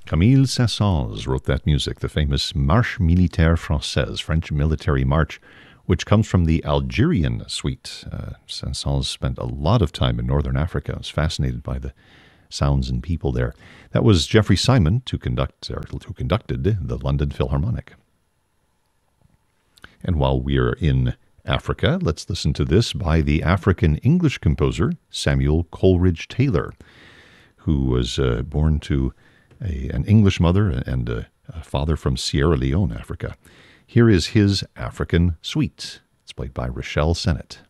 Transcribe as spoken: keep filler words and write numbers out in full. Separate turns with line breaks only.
Camille Saint-Saëns wrote that music, the famous Marche Militaire Française, French military march, which comes from the Algerian suite. Uh, Saint-Saëns spent a lot of time in northern Africa. I was fascinated by the sounds and people there. That was Jeffrey Simon, to conduct, or who conducted the London Philharmonic. And while we're in Africa, let's listen to this by the African English composer Samuel Coleridge Taylor, who was uh, born to a, an English mother and a, a father from Sierra Leone, Africa. Here is his African Suite. It's played by Rochelle Sennett.